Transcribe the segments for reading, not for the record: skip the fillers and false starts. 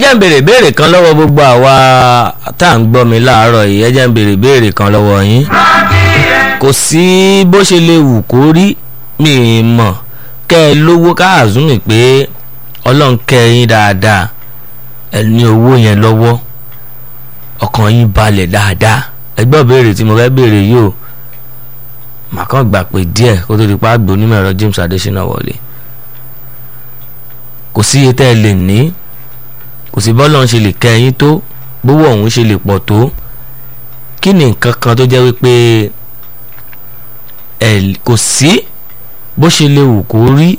jẹ́ ń béèrè béèrè kan lọ́wọ́ gbogbo àwa tá à ń gbọ́ mi láàárọ̀ yìí. ẹ jẹ́ ń béèrè béèrè kan lọ́wọ́ yín. kò sí bó ṣe lè wù kó rí mi mọ̀ kẹ́ ẹ lówó káàzú mi pé ọlọ́run kẹ́ yín dáadáa ẹ ní owó yẹn lọ́wọ́ ọkàn yín balẹ̀ dáadáa. ẹgbẹ́ béèrè tí mo fẹ́ béèrè yìí o màá kàn gbà pé díẹ̀ kó tó di pa àgbò onímọ̀ ẹ̀rọ James Adésínà wọlé. kò sí iye tẹ́ ẹ lè ní kò sí bọ́lọ́run ṣe lè kẹ́ yín tó gbówó ọ̀hún ṣe lè pọ̀ tó kí ni nǹkan kan tó jẹ́ wípé kò sí bó ṣe lè wù kó rí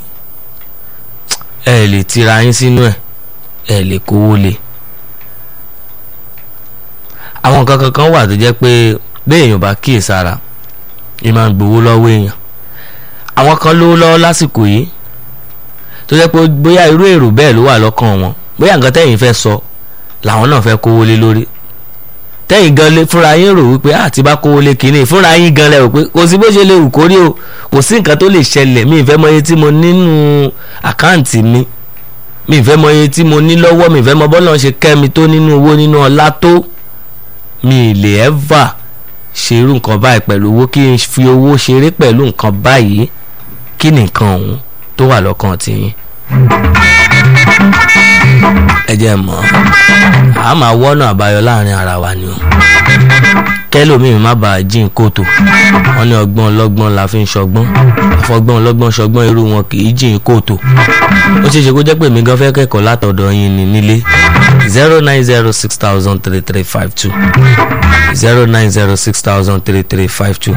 ẹ lè tira yín sínú ẹ lè kówó lé. àwọn nǹkan kankan wà tó jẹ́ pé béèyàn bá kíyèsára ẹ máa ń gbowó lọ́wọ́ èèyàn. àwọn kan lówó lọ́wọ́ lásìkò yìí tó jẹ́ pé bóyá irú èrò bẹ́ẹ̀ ló wà lọ́kàn wọn bóyá nǹkan tẹ́yìn fẹ́ sọ làwọn náà fẹ́ kówó lé lórí. tẹ́yìn gan lé fúnra yín rò wípé àti bá kówó lé kínní fúnra yín gan lẹ rò pé kò sí bó ṣe lè wù kórí o kò sí nǹkan tó lè ṣẹlẹ̀ mi ìfẹ́ mọ iye tí mo nínú àkáǹtì mi ìfẹ́ mọ iye tí mo ní lọ́wọ́ mi ìfẹ́ mọ bọ́lá ṣe kẹ́ mi tó nínú owó nínú ọlá tó mi lè ẹ́fà ṣerú nǹkan báyìí pẹ̀lú owó kí n fi owó ṣeré pẹ̀lú nǹkan báyìí kí ni nǹkan ọ̀hún tó wà lọ́kàn tiyín. ẹ jẹ́ mọ̀ a máa wọ́nà àbáyọ láàrin ara wa ni o kẹ́lòmíì má bàa jíìn kòtò wọ́n ní ọgbọ́n ọlọ́gbọ́n la fi ń ṣọgbọ́n àfọgbọ́n ọlọ́gbọ́n ṣọgbọ́n irú wọn kì í jíìn kòtò. ó ṣeé ṣe kó jẹ́ pé mi gan fẹ́ kẹ́kọ̀ọ́ látọ̀dọ̀ yín ní nílé 090633352 090633352.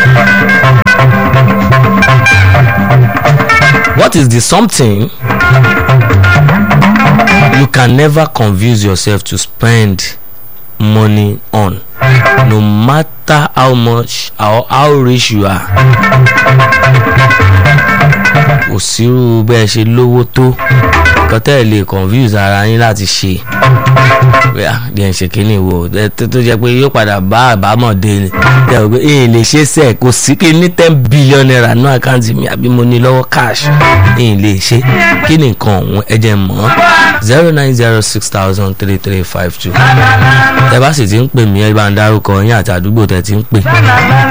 What is the something you can never convince yourself to spend money on, no matter how much or how rich you are? Kò sírú bẹ́ẹ̀ ṣe lówó tó nǹkan tẹ́ ẹ lè convince ara yín láti ṣe díẹ̀ ṣe kínní wo tó jẹ́ pé yóò padà bá àbámọ̀ dé ni tẹ́ ò pé èyí lè ṣe sẹ́ẹ̀ kò sí kí ní 10 billion naira ní àkáǹtì mi àbí mo ní lọ́wọ́ cash èyí lè ṣe kí ni nǹkan ọ̀hún ẹ jẹ́ mọ́ 090633352 tẹ́ bá sì ti ń pè mí ẹ bá ń dárúkọ yín àti àdúgbò tẹ́ ti ń pè.